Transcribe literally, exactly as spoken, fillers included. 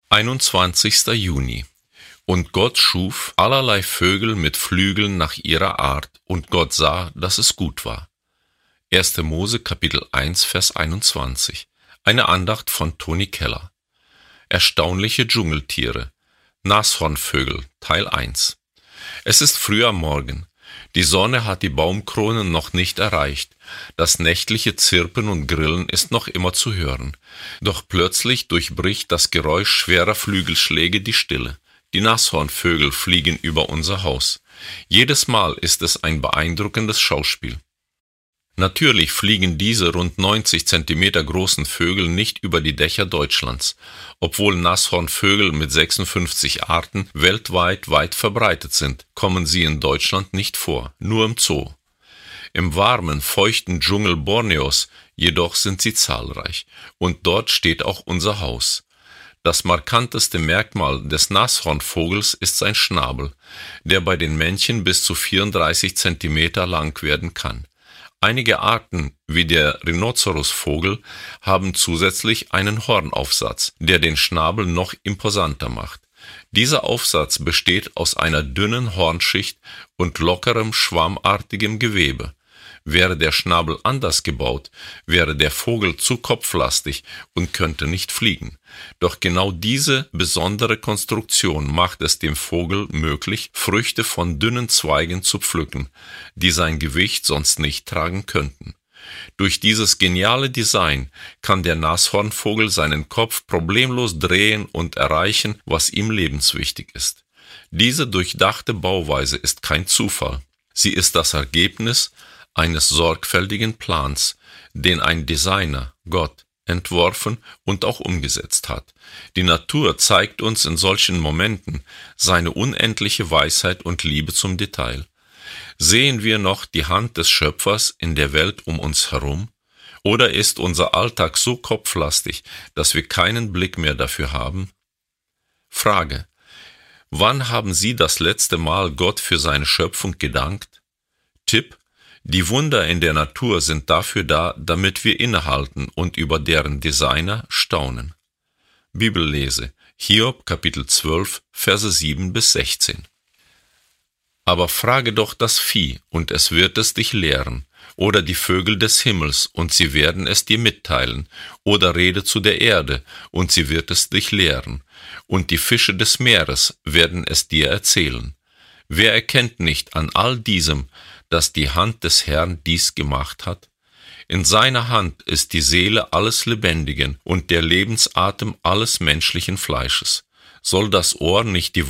einundzwanzigster Juni. Und Gott schuf allerlei Vögel mit Flügeln nach ihrer Art, und Gott sah, dass es gut war. erster Mose Kapitel eins Vers einundzwanzig. Eine Andacht von Toni Keller. Erstaunliche Dschungeltiere. Nashornvögel Teil eins. Es ist früh am Morgen. Die Sonne hat die Baumkronen noch nicht erreicht. Das nächtliche Zirpen und Grillen ist noch immer zu hören. Doch plötzlich durchbricht das Geräusch schwerer Flügelschläge die Stille. Die Nashornvögel fliegen über unser Haus. Jedes Mal ist es ein beeindruckendes Schauspiel. Natürlich fliegen diese rund neunzig Zentimeter großen Vögel nicht über die Dächer Deutschlands, obwohl Nashornvögel mit sechsundfünfzig Arten weltweit weit verbreitet sind, kommen sie in Deutschland nicht vor, nur im Zoo. Im warmen, feuchten Dschungel Borneos jedoch sind sie zahlreich, und dort steht auch unser Haus. Das markanteste Merkmal des Nashornvogels ist sein Schnabel, der bei den Männchen bis zu vierunddreißig Zentimeter lang werden kann. Einige Arten, wie der Rhinocerosvogel, haben zusätzlich einen Hornaufsatz, der den Schnabel noch imposanter macht. Dieser Aufsatz besteht aus einer dünnen Hornschicht und lockerem, schwammartigem Gewebe. Wäre der Schnabel anders gebaut, wäre der Vogel zu kopflastig und könnte nicht fliegen. Doch genau diese besondere Konstruktion macht es dem Vogel möglich, Früchte von dünnen Zweigen zu pflücken, die sein Gewicht sonst nicht tragen könnten. Durch dieses geniale Design kann der Nashornvogel seinen Kopf problemlos drehen und erreichen, was ihm lebenswichtig ist. Diese durchdachte Bauweise ist kein Zufall. Sie ist das Ergebnis eines sorgfältigen Plans, den ein Designer, Gott, entworfen und auch umgesetzt hat. Die Natur zeigt uns in solchen Momenten seine unendliche Weisheit und Liebe zum Detail. Sehen wir noch die Hand des Schöpfers in der Welt um uns herum? Oder ist unser Alltag so kopflastig, dass wir keinen Blick mehr dafür haben? Frage: Wann haben Sie das letzte Mal Gott für seine Schöpfung gedankt? Tipp: Die Wunder in der Natur sind dafür da, damit wir innehalten und über deren Designer staunen. Bibellese: Hiob Kapitel zwölf, Verse sieben bis sechzehn. Aber frage doch das Vieh, und es wird es dich lehren, oder die Vögel des Himmels, und sie werden es dir mitteilen, oder rede zu der Erde, und sie wird es dich lehren, und die Fische des Meeres werden es dir erzählen. Wer erkennt nicht an all diesem, dass die Hand des Herrn dies gemacht hat? In seiner Hand ist die Seele alles Lebendigen und der Lebensatem alles menschlichen Fleisches. Soll das Ohr nicht die